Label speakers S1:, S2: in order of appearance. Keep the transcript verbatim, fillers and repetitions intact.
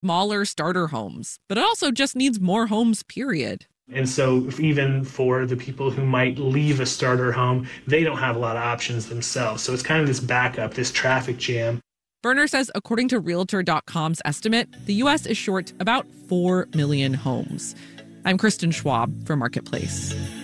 S1: smaller starter homes, but it also just needs more homes, period.
S2: And so if even for the people who might leave a starter home, they don't have a lot of options themselves. So it's kind of this backup, this traffic jam.
S1: Berner says, according to Realtor dot com's estimate, the U S is short about four million homes. I'm Kristen Schwab for Marketplace.